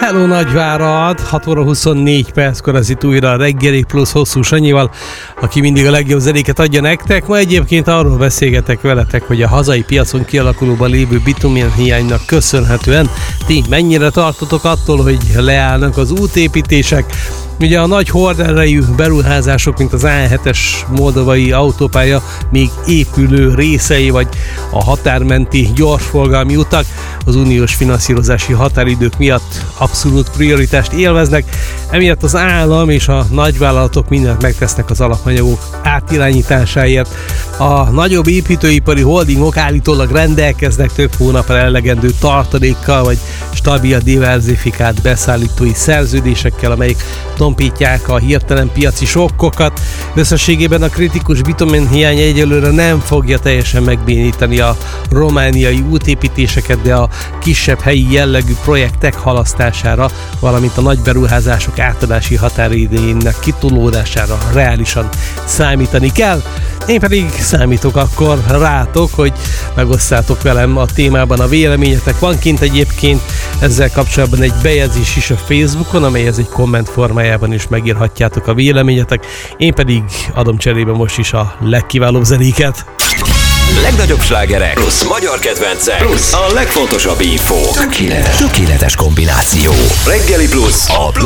Hello Nagyvárad, 6 óra 24 perckor az itt újra a Reggeli Plusz Hosszú Sanyival, aki mindig a legjobb zenéket adja nektek. Ma egyébként arról beszélgetek veletek, hogy a hazai piacon kialakulóban lévő bitumen hiánynak köszönhetően ti mennyire tartotok attól, hogy leállnak az útépítések. Ugye a nagy horderejű beruházások, mint az A7-es moldovai autópálya még épülő részei, vagy a határmenti gyorsforgalmi utak az uniós finanszírozási határidők miatt abszolút prioritást élveznek. Emiatt az állam és a nagyvállalatok mindent megtesznek az alapanyagok átirányításáért. A nagyobb építőipari holdingok állítólag rendelkeznek több hónapra elegendő tartalékkal, vagy stabil, diverzifikált beszállítói szerződésekkel, amelyek tompítják a hirtelen piaci sokkokat. Összességében a kritikus bitumen hiány egyelőre nem fogja teljesen megbénítani a romániai útépítéseket, de a kisebb helyi jellegű projektek halasztására, valamint a nagy beruházások átadási határidejének kitolódására reálisan számítani kell. Én pedig számítok akkor rátok, hogy megosszátok velem a témában a véleményetek. Van kint egyébként ezzel kapcsolatban egy bejegyzés is a Facebookon, amelyhez egy komment formájában is megírhatjátok a véleményetek. Én pedig adom cserébe most is a legkiválóbb zenéket. Legnagyobb slágerek plusz magyar kedvencek plusz a legfontosabb info. Tökéletes kombináció. Reggeli Plusz a